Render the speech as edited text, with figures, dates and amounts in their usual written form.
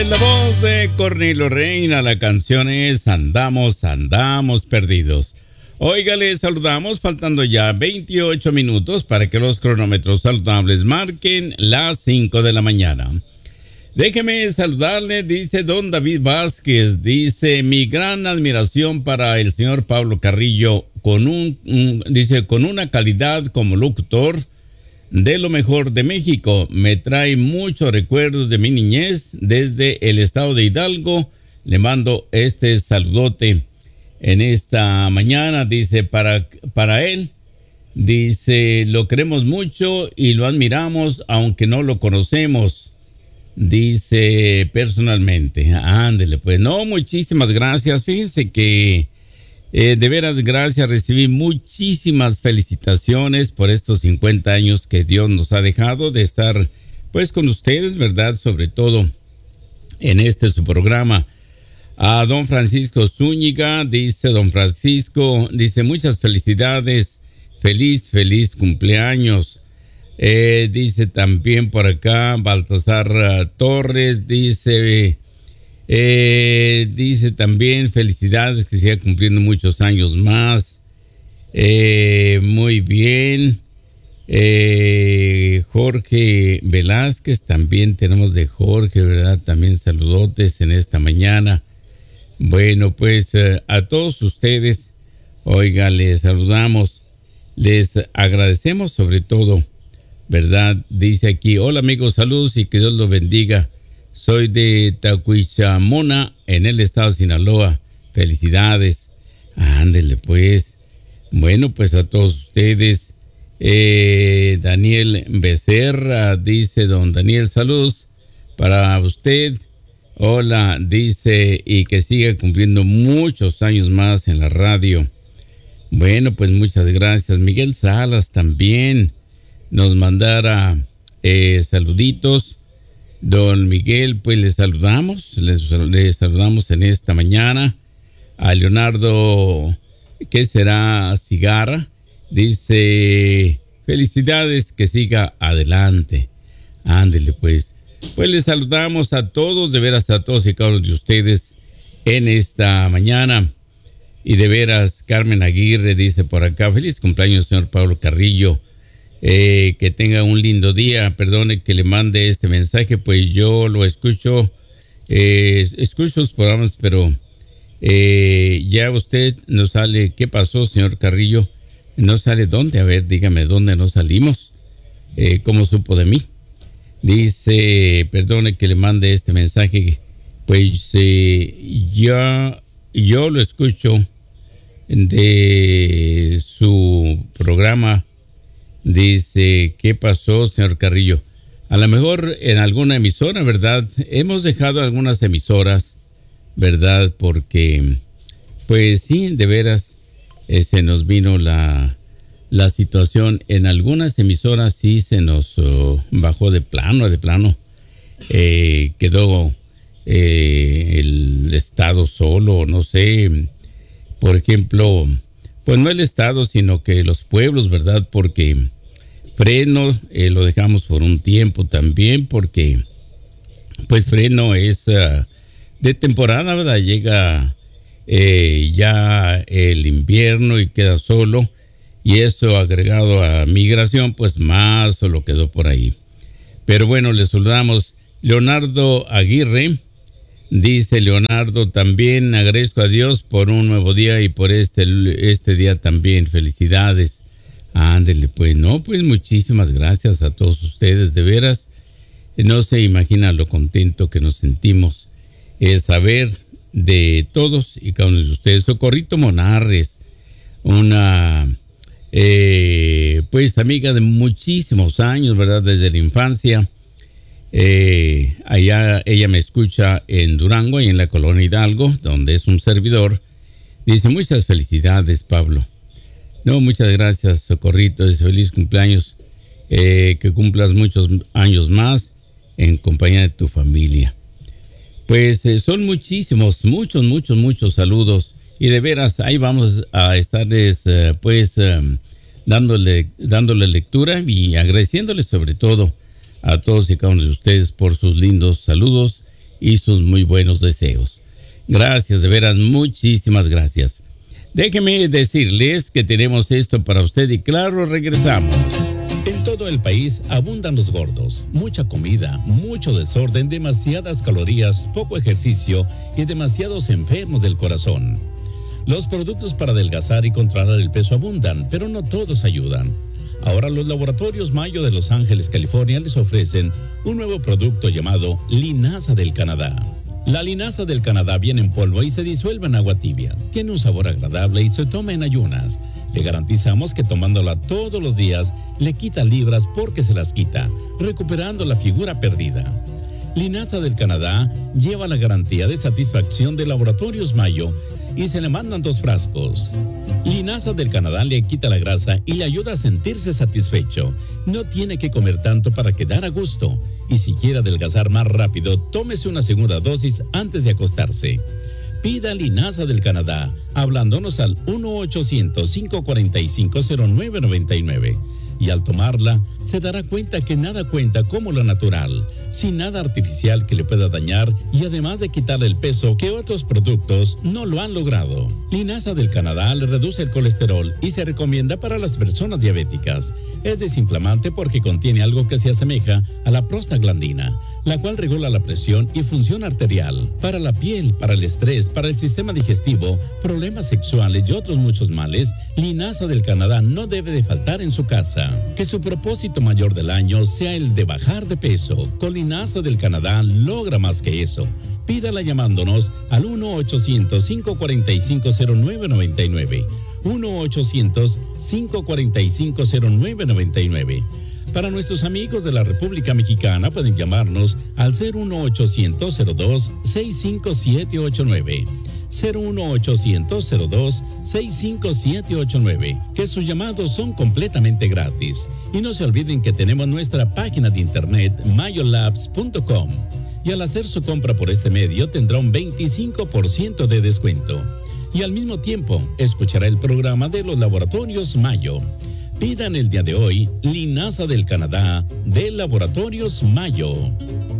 En la voz de Cornelio Reina, la canción es Andamos, andamos perdidos. Oiga, les saludamos faltando ya 28 minutos para que los cronómetros saludables marquen las 5 de la mañana. Déjeme saludarle, dice don David Vázquez, dice mi gran admiración para el señor Pablo Carrillo dice con una calidad como locutor de lo mejor de México. Me trae muchos recuerdos de mi niñez desde el estado de Hidalgo. Le mando este saludote en esta mañana, dice para él. Dice, lo queremos mucho y lo admiramos, aunque no lo conocemos. Dice personalmente. Ándele, pues no, muchísimas gracias. Fíjense que de veras, gracias. Recibí muchísimas felicitaciones por estos 50 años que Dios nos ha dejado de estar, pues, con ustedes, ¿verdad? Sobre todo en su programa. A don Francisco Zúñiga, dice don Francisco, dice muchas felicidades, feliz cumpleaños. Dice también por acá Baltasar Torres, dice también felicidades, que siga cumpliendo muchos años más. Muy bien. Jorge Velázquez, también tenemos de Jorge, ¿verdad? También saludotes en esta mañana. Bueno, pues a todos ustedes, oiga, les saludamos, les agradecemos sobre todo, ¿verdad? Dice aquí, hola amigos, saludos y que Dios los bendiga. Soy de Tacuichamona, en el estado de Sinaloa. Felicidades. Ándele, pues. Bueno, pues a todos ustedes. Daniel Becerra, dice don Daniel, saludos para usted. Hola, dice, y que siga cumpliendo muchos años más en la radio. Bueno, pues muchas gracias. Miguel Salas también nos mandara saluditos. Don Miguel, pues les saludamos en esta mañana. A Leonardo, ¿qué será? Cigarra, dice, felicidades, que siga adelante. Ándele, pues. Pues les saludamos a todos, de veras a todos y cada uno de ustedes en esta mañana. Y de veras, Carmen Aguirre dice por acá, feliz cumpleaños, señor Pablo Carrillo. Que tenga un lindo día. Perdone que le mande este mensaje, pues yo lo escucho, escucho los programas, pero ya usted no sale. ¿Qué pasó, señor Carrillo? ¿No sale dónde? A ver, dígame dónde no salimos. ¿Cómo supo de mí? Dice, perdone que le mande este mensaje, pues yo lo escucho de su programa. Dice, ¿qué pasó, señor Carrillo? A lo mejor en alguna emisora, ¿verdad? Hemos dejado algunas emisoras, ¿verdad? Porque, pues sí, de veras, se nos vino la situación. En algunas emisoras sí se nos bajó de plano. Quedó el Estado solo, no sé. Por ejemplo, pues no el Estado, sino que los pueblos, ¿verdad? Porque Fresno lo dejamos por un tiempo también, porque pues Fresno es de temporada, ¿verdad? Llega ya el invierno y queda solo, y eso agregado a migración, pues más solo quedó por ahí. Pero bueno, le saludamos. Leonardo Aguirre. Dice Leonardo, también agradezco a Dios por un nuevo día y por este día también. Felicidades. Ándele, pues, no, pues muchísimas gracias a todos ustedes, de veras. No se imagina lo contento que nos sentimos el saber de todos y cada uno de ustedes. Socorrito Monarres, una pues amiga de muchísimos años, ¿verdad? Desde la infancia. Allá ella me escucha en Durango y en la colonia Hidalgo, donde es un servidor. Dice, muchas felicidades, Pablo. No, muchas gracias, Socorrito. Dice, feliz cumpleaños, que cumplas muchos años más en compañía de tu familia. Pues son muchísimos, muchos saludos, y de veras ahí vamos a estarles dándole lectura y agradeciéndoles sobre todo a todos y cada uno de ustedes por sus lindos saludos y sus muy buenos deseos. Gracias, de veras, muchísimas gracias. Déjenme decirles que tenemos esto para usted y claro, regresamos. En todo el país abundan los gordos, mucha comida, mucho desorden, demasiadas calorías, poco ejercicio y demasiados enfermos del corazón. Los productos para adelgazar y controlar el peso abundan, pero no todos ayudan. Ahora los laboratorios Mayo de Los Ángeles, California, les ofrecen un nuevo producto llamado Linaza del Canadá. La linaza del Canadá viene en polvo y se disuelve en agua tibia. Tiene un sabor agradable y se toma en ayunas. Le garantizamos que tomándola todos los días le quita libras porque se las quita, recuperando la figura perdida. Linaza del Canadá lleva la garantía de satisfacción de Laboratorios Mayo y se le mandan 2 frascos. Linaza del Canadá le quita la grasa y le ayuda a sentirse satisfecho. No tiene que comer tanto para quedar a gusto. Y si quiere adelgazar más rápido, tómese una segunda dosis antes de acostarse. Pida Linaza del Canadá, hablándonos al 1-800-545-0999. Y al tomarla, se dará cuenta que nada cuenta como lo natural, sin nada artificial que le pueda dañar y además de quitarle el peso que otros productos no lo han logrado. Linaza del Canadá le reduce el colesterol y se recomienda para las personas diabéticas. Es desinflamante porque contiene algo que se asemeja a la prostaglandina, la cual regula la presión y función arterial. Para la piel, para el estrés, para el sistema digestivo, problemas sexuales y otros muchos males, Linaza del Canadá no debe de faltar en su casa. Que su propósito mayor del año sea el de bajar de peso. Con Linaza del Canadá logra más que eso. Pídala llamándonos al 1-800-545-0999. 1-800-545-0999. Para nuestros amigos de la República Mexicana pueden llamarnos al 01800-02-65789. 01800-02-65789, que sus llamados son completamente gratis. Y no se olviden que tenemos nuestra página de internet mayolabs.com y al hacer su compra por este medio tendrá un 25% de descuento. Y al mismo tiempo escuchará el programa de los Laboratorios Mayo. Pidan el día de hoy Linaza del Canadá de Laboratorios Mayo.